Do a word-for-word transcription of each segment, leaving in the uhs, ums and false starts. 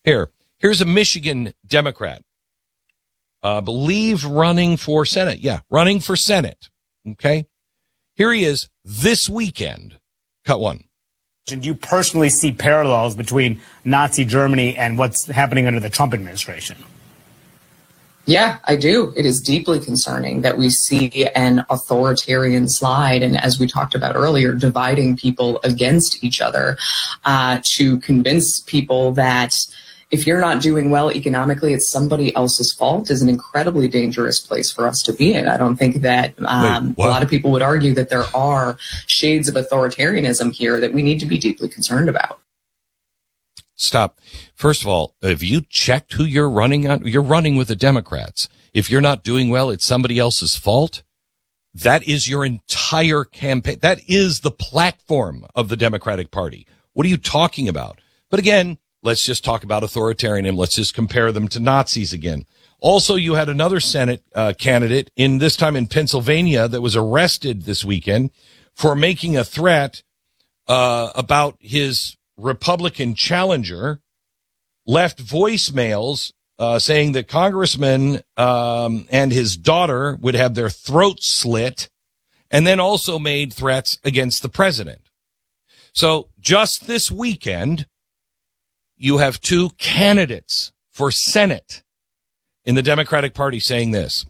Here, here's a Michigan Democrat. I uh, believe running for Senate. Yeah, running for Senate. Okay. Here he is this weekend. Cut one. Do you personally see parallels between Nazi Germany and what's happening under the Trump administration? Yeah, I do. It is deeply concerning that we see an authoritarian slide, and as we talked about earlier, dividing people against each other uh, to convince people that if you're not doing well economically, it's somebody else's fault is an incredibly dangerous place for us to be in. I don't think that um, Wait, a lot of people would argue that there are shades of authoritarianism here that we need to be deeply concerned about. Stop. First of all, have you checked who you're running on? You're running with the Democrats. If you're not doing well, it's somebody else's fault. That is your entire campaign. That is the platform of the Democratic Party. What are you talking about? But again, let's just talk about authoritarianism. Let's just compare them to Nazis again. Also, you had another Senate uh, candidate in this time in Pennsylvania that was arrested this weekend for making a threat uh, about his Republican challenger, left voicemails uh, saying that Congressman um, and his daughter would have their throats slit, and then also made threats against the president. So just this weekend, you have two candidates for Senate in the Democratic Party saying this.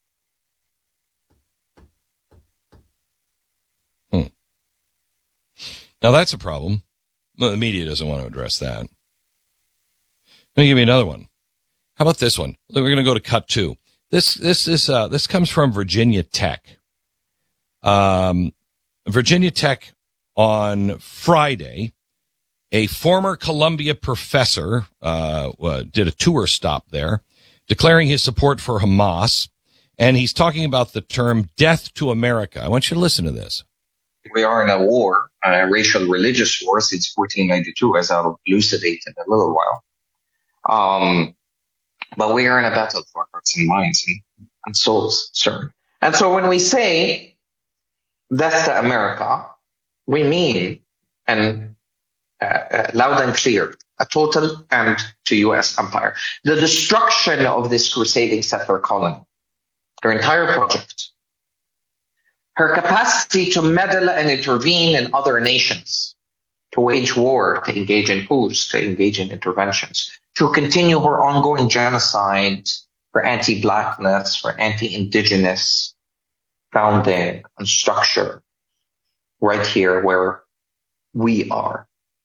Hmm. Now that's a problem. Well, the media doesn't want to address that. Let me give you another one. How about this one? We're going to go to cut two. This, this is, uh, this comes from Virginia Tech. Um, Virginia Tech on Friday, a former Columbia professor, uh, uh, did a tour stop there, declaring his support for Hamas. And he's talking about the term death to America. I want you to listen to this. We are in a war, a racial religious war since fourteen ninety-two, as I'll elucidate in a little while. Um, but we are in a battle for hearts and minds and, and souls, sir. And so when we say death to America, we mean, and uh, uh, loud and clear, a total end to U S empire. The destruction of this crusading settler colony, their entire project. Her capacity to meddle and intervene in other nations, to wage war, to engage in coups, to engage in interventions, to continue her ongoing genocide for anti-blackness, for anti-indigenous founding and structure right here where we are.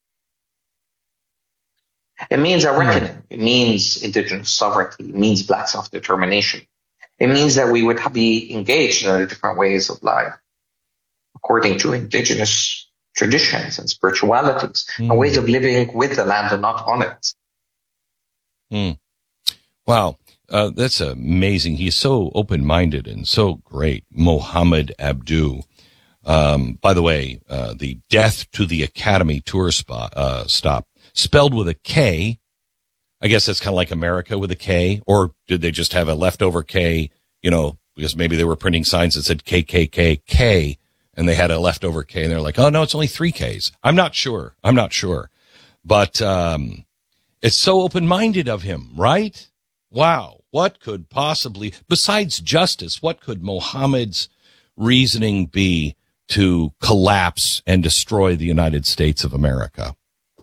It means a reckoning. It means indigenous sovereignty. It means black self-determination. It means that we would be engaged in different ways of life, according to indigenous traditions and spiritualities, mm. and ways of living with the land and not on it. Mm. Wow. Uh, that's amazing. He's so open-minded and so great. Mohammed Abdu. Um, by the way, uh, the Death to the Academy tour spot, uh, stop, spelled with a K. I guess that's kind of like America with a K, or did they just have a leftover K, you know, because maybe they were printing signs that said K, K, K, K, and they had a leftover K, and they're like, oh, no, it's only three Ks. I'm not sure. I'm not sure. But um it's so open-minded of him, right? Wow. What could possibly, besides justice, what could Mohammed's reasoning be to collapse and destroy the United States of America?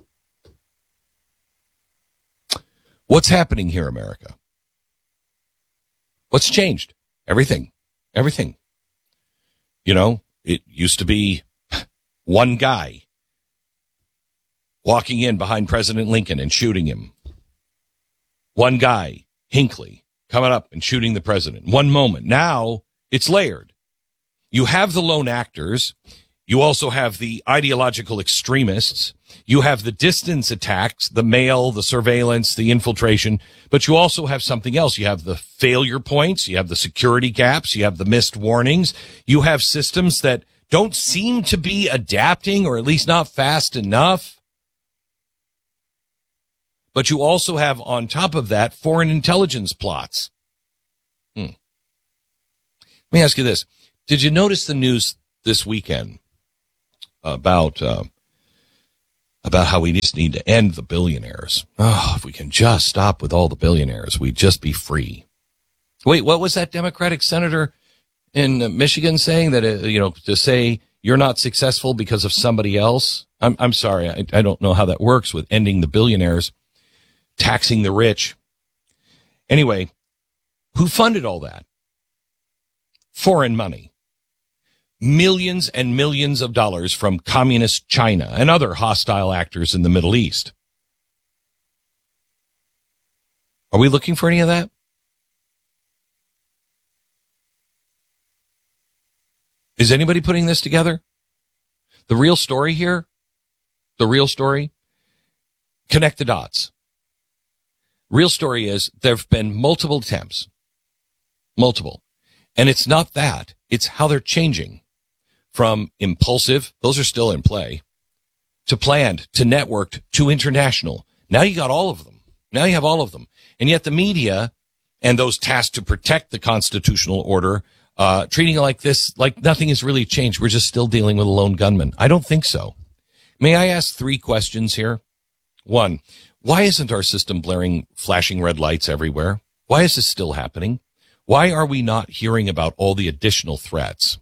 What's happening here, America? What's changed? Everything. Everything. You know, it used to be one guy walking in behind President Lincoln and shooting him. One guy, Hinckley, coming up and shooting the president. One moment. Now it's layered. You have the lone actors. You also have the ideological extremists. You have the distance attacks, the mail, the surveillance, the infiltration, but you also have something else. You have the failure points. You have the security gaps. You have the missed warnings. You have systems that don't seem to be adapting, or at least not fast enough. But you also have, on top of that, foreign intelligence plots. Hmm. Let me ask you this. Did you notice the news this weekend about uh, about how we just need to end the billionaires. Oh, if we can just stop with all the billionaires, we'd just be free. Wait, what was that Democratic senator in Michigan saying that, uh, you know, to say you're not successful because of somebody else? I'm, I'm sorry. I, I don't know how that works with ending the billionaires, taxing the rich. Anyway, who funded all that? Foreign money. Millions and millions of dollars from communist China and other hostile actors in the Middle East. Are we looking for any of that? Is anybody putting this together? The real story here, the real story, connect the dots. Real story is there have been multiple attempts, multiple. And it's not that, it's how they're changing. From impulsive, those are still in play, to planned, to networked, to international. Now you got all of them. Now you have all of them. And yet the media and those tasked to protect the constitutional order, uh, treating it like this, like nothing has really changed. We're just still dealing with a lone gunman. I don't think so. May I ask three questions here? One, why isn't our system blaring flashing red lights everywhere? Why is this still happening? Why are we not hearing about all the additional threats?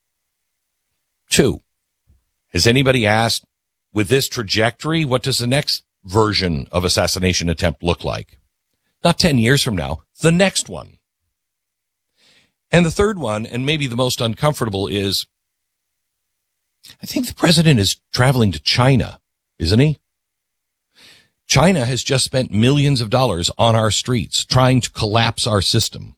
Two, has anybody asked, with this trajectory, what does the next version of assassination attempt look like? Not ten years from now, the next one. And the third one, and maybe the most uncomfortable, is I think the president is traveling to China, isn't he? China has just spent millions of dollars on our streets trying to collapse our system.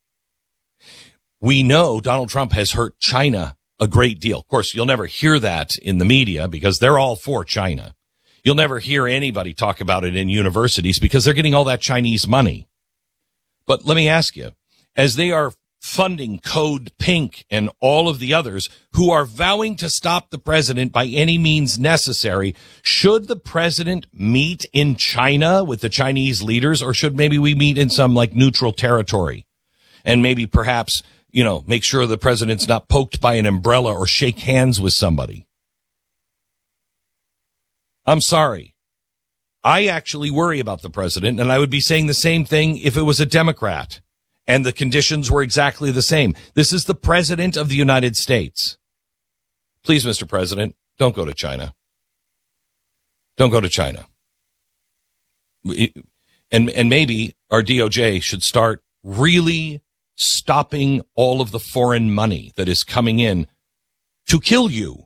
We know Donald Trump has hurt China a great deal. Of course, you'll never hear that in the media because they're all for China. You'll never hear anybody talk about it in universities because they're getting all that Chinese money. But let me ask you, as they are funding Code Pink and all of the others who are vowing to stop the president by any means necessary, should the president meet in China with the Chinese leaders, or should maybe we meet in some like neutral territory and maybe perhaps, you know, make sure the president's not poked by an umbrella or shake hands with somebody? I'm sorry. I actually worry about the president, and I would be saying the same thing if it was a Democrat and the conditions were exactly the same. This is the president of the United States. Please, Mister President, don't go to China. Don't go to China. And, and maybe our D O J should start really stopping all of the foreign money that is coming in to kill you.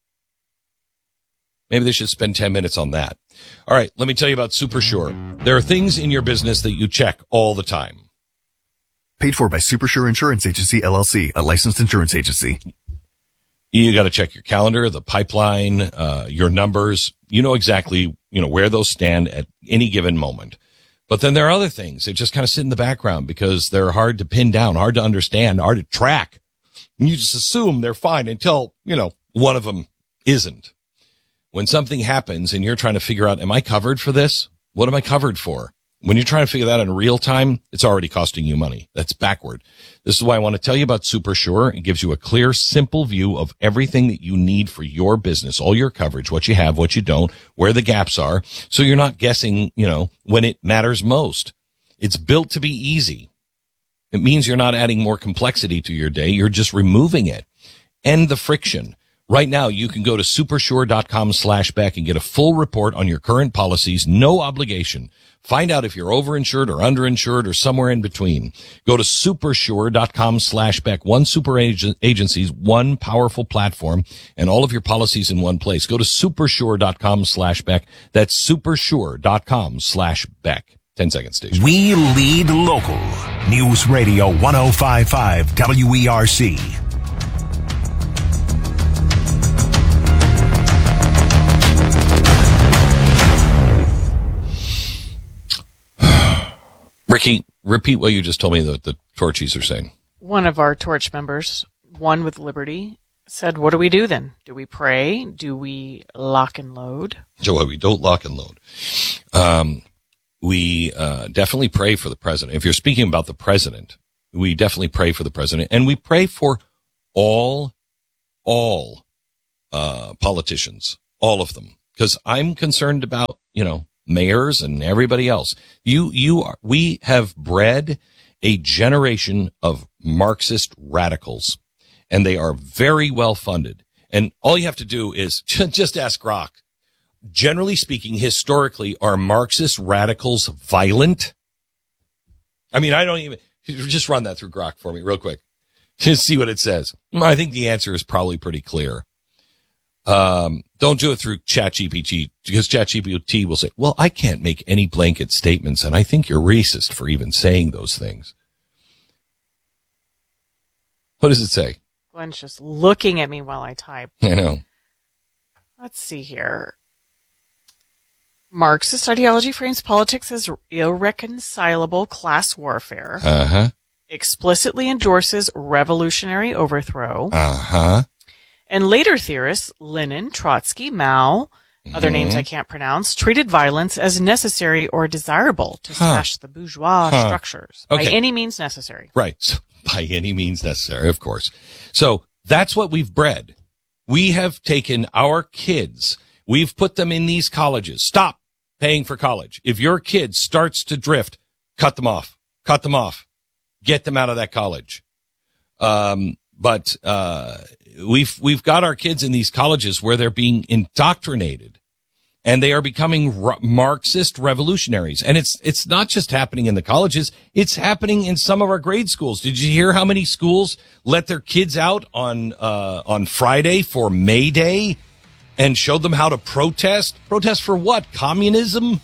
Maybe they should spend ten minutes on that. All right, let me tell you about SuperSure. There are things in your business that you check all the time. Paid for by SuperSure Insurance Agency, L L C, a licensed insurance agency. You got to check your calendar, the pipeline, uh, your numbers. You know exactly, you know, where those stand at any given moment. But then there are other things that just kind of sit in the background because they're hard to pin down, hard to understand, hard to track. And you just assume they're fine until, you know, one of them isn't. When something happens and you're trying to figure out, am I covered for this? What am I covered for? When you're trying to figure that out in real time, it's already costing you money. That's backward. This is why I want to tell you about SuperSure. It gives you a clear, simple view of everything that you need for your business, all your coverage, what you have, what you don't, where the gaps are. So you're not guessing, you know, when it matters most. It's built to be easy. It means you're not adding more complexity to your day. You're just removing it. End the friction. Right now, you can go to supersure.com slash Beck and get a full report on your current policies, no obligation. Find out if you're overinsured or underinsured or somewhere in between. Go to supersure.com slash Beck. One super agency, one powerful platform, and all of your policies in one place. Go to supersure.com slash Beck. That's supersure.com slash Beck. Ten seconds, station. We lead local. News Radio one oh five point five W E R C. Ricky, repeat what you just told me that the Torchies are saying. One of our Torch members, one with Liberty, said, what do we do then? Do we pray? Do we lock and load? So we don't lock and load. Um, we uh, definitely pray for the president. If you're speaking about the president, we definitely pray for the president. And we pray for all, all uh, politicians, all of them. because I'm concerned about, you know, mayors and everybody else. You, you are, we have bred a generation of Marxist radicals, and they are very well funded. And all you have to do is just ask Grok. Generally speaking, historically, are Marxist radicals violent? I mean, I don't even, just run that through Grok for me real quick. Just see what it says. I think the answer is probably pretty clear. Um, don't do it through ChatGPT, because ChatGPT will say, well, I can't make any blanket statements, and I think you're racist for even saying those things. What does it say? Glenn's just looking at me while I type. I know. Let's see here. Marxist ideology frames politics as irreconcilable class warfare. Uh-huh. Explicitly endorses revolutionary overthrow. Uh-huh. And later theorists, Lenin, Trotsky, Mao, mm-hmm. other names I can't pronounce, treated violence as necessary or desirable to huh. smash the bourgeois huh. structures okay. by any means necessary. Right. So, by any means necessary, of course. So that's what we've bred. We have taken our kids. We've put them in these colleges. Stop paying for college. If your kid starts to drift, cut them off. Cut them off. Get them out of that college. Um, but, uh, we've, we've got our kids in these colleges where they're being indoctrinated, and they are becoming r- Marxist revolutionaries. And it's, it's not just happening in the colleges. It's happening in some of our grade schools. Did you hear how many schools let their kids out on, uh, on Friday for May Day and showed them how to protest? Protest for what? Communism?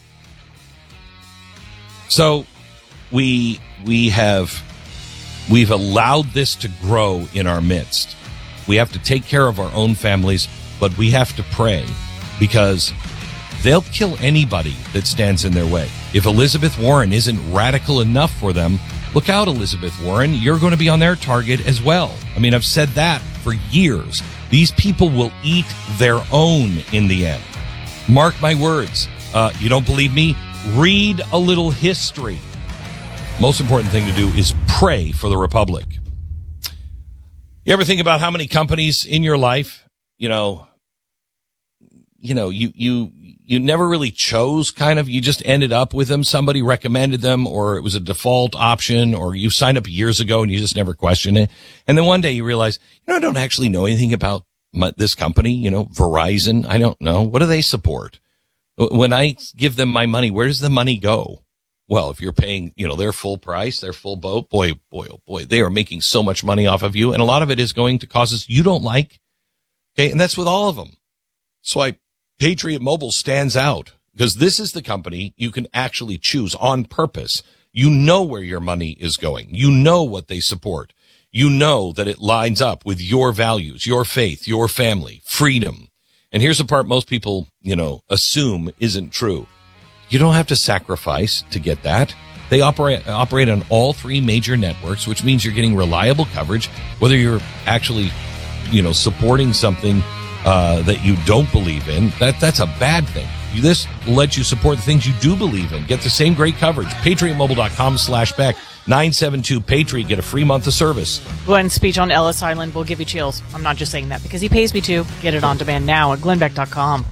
So we, we have, we've allowed this to grow in our midst. We have to take care of our own families, but we have to pray, because they'll kill anybody that stands in their way. If Elizabeth Warren isn't radical enough for them, look out, Elizabeth Warren. You're going to be on their target as well. I mean, I've said that for years. These people will eat their own in the end. Mark my words. Uh, you don't believe me? Read a little history. Most important thing to do is pray for the Republic. You ever think about how many companies in your life, you know, you know, you, you, you never really chose, kind of, you just ended up with them. Somebody recommended them, or it was a default option, or you signed up years ago and you just never questioned it. And then one day you realize, you know, I don't actually know anything about my, this company, you know, Verizon. I don't know. What do they support? When I give them my money, where does the money go? Well, if you're paying, you know, their full price, their full boat, boy, boy, oh boy, they are making so much money off of you. And a lot of it is going to causes you don't like. Okay. And that's with all of them. That's why Patriot Mobile stands out, because this is the company you can actually choose on purpose. You know where your money is going. You know what they support. You know that it lines up with your values, your faith, your family, freedom. And here's the part most people, you know, assume isn't true. You don't have to sacrifice to get that. They operate operate on all three major networks, which means you're getting reliable coverage, whether you're actually, you know, supporting something uh, that you don't believe in. That that's a bad thing. This lets you support the things you do believe in. Get the same great coverage. PatriotMobile.com slash Beck. nine seven two Patriot. Get a free month of service. Glenn's speech on Ellis Island will give you chills. I'm not just saying that because he pays me to. Get it on demand now at glenn beck dot com.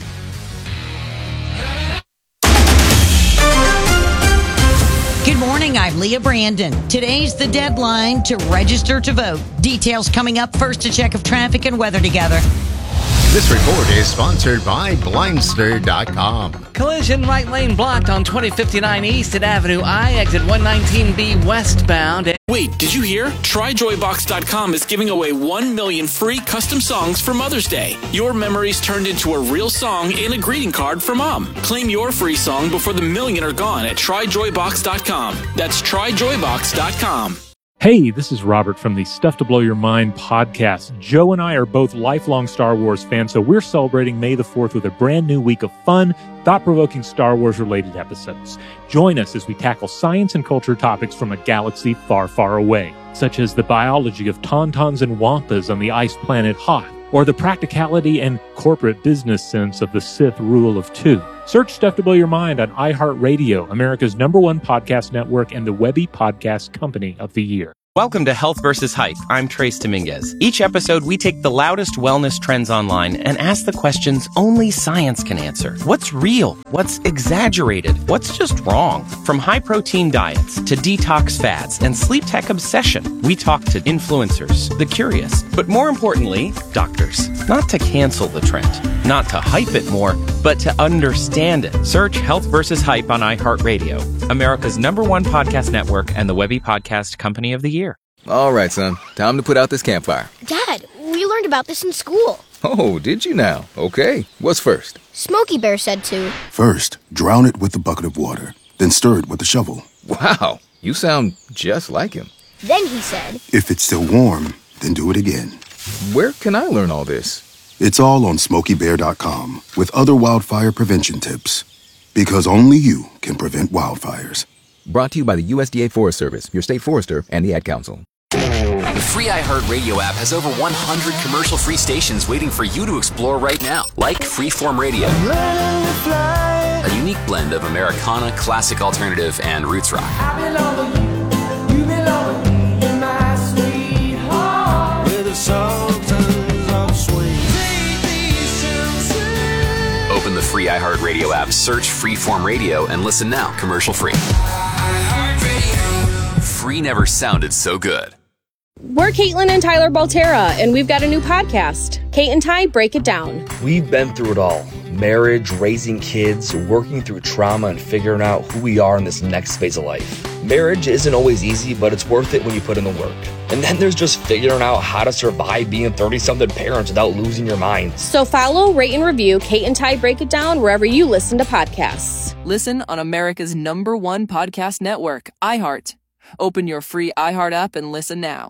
Good morning, I'm Leah Brandon. Today's the deadline to register to vote. Details coming up. First, a check of traffic and weather together. This report is sponsored by Blindster dot com. Collision right lane blocked on twenty fifty-nine East at Avenue I, exit one nineteen B westbound. Wait, did you hear? Try Joy Box dot com is giving away one million free custom songs for Mother's Day. Your memories turned into a real song and a greeting card for Mom. Claim your free song before the million are gone at Try Joy Box dot com. That's Try Joy Box dot com. Hey, this is Robert from the Stuff to Blow Your Mind podcast. Joe and I are both lifelong Star Wars fans, so we're celebrating May the fourth with a brand new week of fun, thought-provoking Star Wars-related episodes. Join us as we tackle science and culture topics from a galaxy far, far away, such as the biology of tauntauns and wampas on the ice planet Hoth, or the practicality and corporate business sense of the Sith rule of two. Search Stuff to Blow Your Mind on iHeartRadio, America's number one podcast network and the Webby Podcast Company of the Year. Welcome to Health versus Hype. I'm Trace Dominguez. Each episode, we take the loudest wellness trends online and ask the questions only science can answer. What's real? What's exaggerated? What's just wrong? From high-protein diets to detox fads and sleep tech obsession, we talk to influencers, the curious, but more importantly, doctors. Not to cancel the trend, not to hype it more, but to understand it. Search Health versus Hype on iHeartRadio, America's number one podcast network and the Webby Podcast Company of the Year. All right, son. Time to put out this campfire. Dad, we learned about this in school. Oh, did you now? Okay. What's first? Smokey Bear said to. First, drown it with a bucket of water, then stir it with a shovel. Wow, you sound just like him. Then he said. If it's still warm, then do it again. Where can I learn all this? It's all on smokey bear dot com with other wildfire prevention tips. Because only you can prevent wildfires. Brought to you by the U S D A Forest Service, your state forester, and the Ad Council. The free iHeartRadio app has over one hundred commercial-free stations waiting for you to explore right now, like Freeform Radio, a unique blend of Americana, classic alternative, and roots rock. Open the free iHeartRadio app, search Freeform Radio, and listen now, commercial-free. Free never sounded so good. We're Caitlin and Tyler Baltera, and we've got a new podcast, Kate and Ty Break It Down. We've been through it all. Marriage, raising kids, working through trauma, and figuring out who we are in this next phase of life. Marriage isn't always easy, but it's worth it when you put in the work. And then there's just figuring out how to survive being thirty-something parents without losing your mind. So follow, rate, and review Kate and Ty Break It Down wherever you listen to podcasts. Listen on America's number one podcast network, iHeart. Open your free iHeart app and listen now.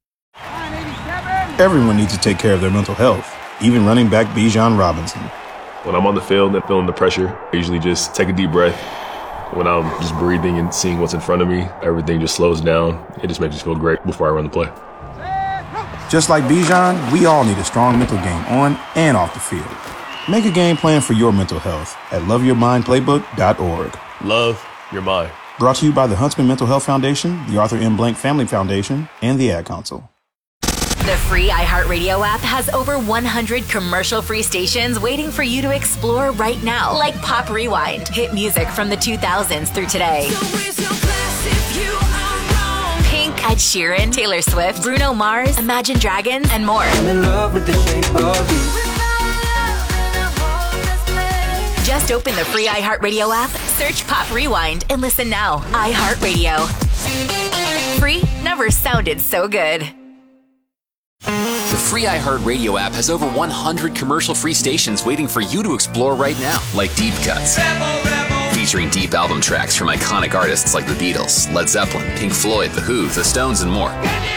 Everyone needs to take care of their mental health, even running back Bijan Robinson. When I'm on the field and feeling the pressure, I usually just take a deep breath. When I'm just breathing and seeing what's in front of me, everything just slows down. It just makes me feel great before I run the play. Just like Bijan, we all need a strong mental game on and off the field. Make a game plan for your mental health at love your mind playbook dot org. Love your mind. Brought to you by the Huntsman Mental Health Foundation, the Arthur M. Blank Family Foundation, and the Ad Council. The free iHeartRadio app has over one hundred commercial-free stations waiting for you to explore right now, like Pop Rewind, hit music from the two thousands through today. Pink, Ed Sheeran, Taylor Swift, Bruno Mars, Imagine Dragons, and more. I'm in love with the shape of you. Just open the free iHeartRadio app, search Pop Rewind, and listen now. iHeartRadio. Free never sounded so good. The free iHeartRadio app has over one hundred commercial-free stations waiting for you to explore right now, like Deep Cuts, featuring deep album tracks from iconic artists like the Beatles, Led Zeppelin, Pink Floyd, The Who, The Stones, and more.